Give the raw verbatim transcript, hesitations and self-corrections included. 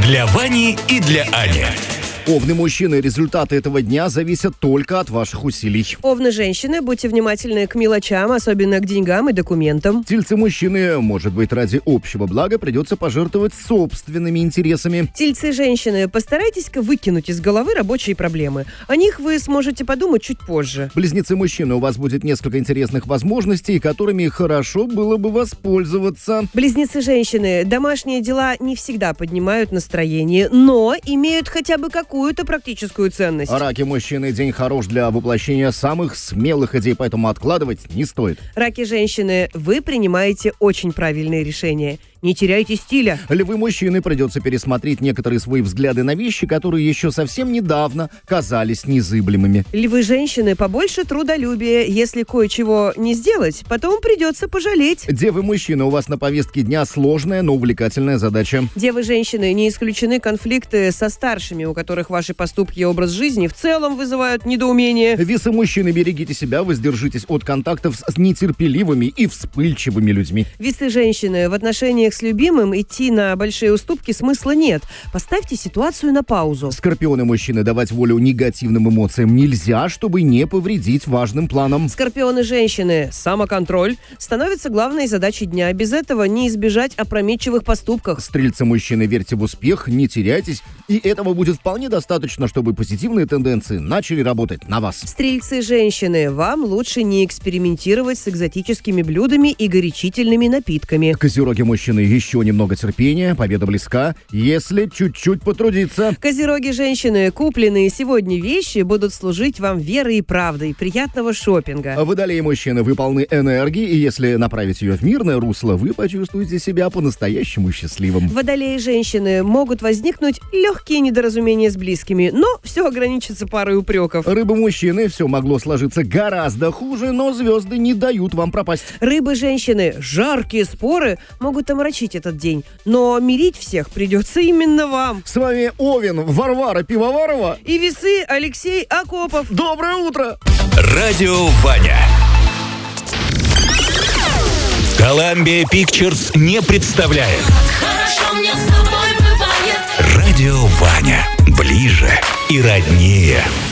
Для Вани и для Ани. Овны мужчины, результаты этого дня зависят только от ваших усилий. Овны женщины, будьте внимательны к мелочам, особенно к деньгам и документам. Тельцы мужчины, может быть, ради общего блага придется пожертвовать собственными интересами. Тельцы женщины, постарайтесь-ка выкинуть из головы рабочие проблемы. О них вы сможете подумать чуть позже. Близнецы мужчины, у вас будет несколько интересных возможностей, которыми хорошо было бы воспользоваться. Близнецы женщины, домашние дела не всегда поднимают настроение, но имеют хотя бы какую какую-то практическую ценность. Раки мужчины, день хорош для воплощения самых смелых идей, поэтому откладывать не стоит. Раки женщины, вы принимаете очень правильные решения. Не теряйте стиля. Львы мужчины, придется пересмотреть некоторые свои взгляды на вещи, которые еще совсем недавно казались незыблемыми. Львы женщины, побольше трудолюбия. Если кое-чего не сделать, потом придется пожалеть. Девы мужчины, у вас на повестке дня сложная, но увлекательная задача. Девы женщины, не исключены конфликты со старшими, у которых ваши поступки и образ жизни в целом вызывают недоумение. Весы мужчины, берегите себя, воздержитесь от контактов с нетерпеливыми и вспыльчивыми людьми. Весы женщины, в отношении с любимым идти на большие уступки смысла нет. Поставьте ситуацию на паузу. Скорпионы мужчины, давать волю негативным эмоциям нельзя, чтобы не повредить важным планам. Скорпионы женщины, самоконтроль становится главной задачей дня. Без этого не избежать опрометчивых поступков. Стрельцы мужчины, верьте в успех, не теряйтесь, и этого будет вполне достаточно, чтобы позитивные тенденции начали работать на вас. Стрельцы женщины, вам лучше не экспериментировать с экзотическими блюдами и горячительными напитками. Козероги мужчины, еще немного терпения, победа близка, если чуть-чуть потрудиться. Козероги женщины, купленные сегодня вещи будут служить вам верой и правдой. Приятного шопинга. Водолеи мужчины, вы полны энергии, и если направить ее в мирное русло, вы почувствуете себя по-настоящему счастливым. Водолеи женщины, могут возникнуть легкие недоразумения с близкими, но все ограничится парой упреков. Рыбы мужчины, все могло сложиться гораздо хуже, но звезды не дают вам пропасть. Рыбы женщины, жаркие споры могут омрачить этот день, но мирить всех придется именно вам. С вами Овен, Варвара Пивоварова и Весы Алексей Акопов. Доброе утро! Радио Ваня. Columbia Pictures не представляет. Хорошо мне с тобой бывает. Радио Ваня. Ближе и роднее.